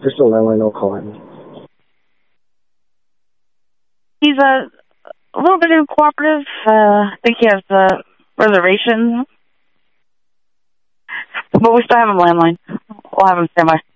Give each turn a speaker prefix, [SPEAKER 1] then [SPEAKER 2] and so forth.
[SPEAKER 1] there's still a landline, I'll call him.
[SPEAKER 2] He's a little bit uncooperative. I think he has reservations. But we still have him landline. We'll have him stand by.